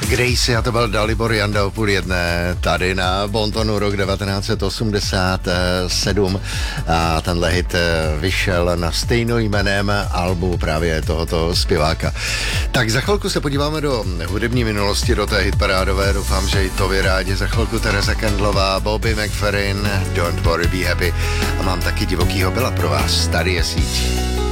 Gracie, a to byl Dalibor Janda o 12:30 tady na Bontonu, rok 1987 a tenhle hit vyšel na stejnojmenném albu právě tohoto zpěváka. Tak za chvilku se podíváme do hudební minulosti, do té hitparádové, doufám, že i to vy rádi. Za chvilku Teresa Kendlová, Bobby McFerrin, Don't Worry Be Happy a mám taky divokýho Billa pro vás, tady je síť.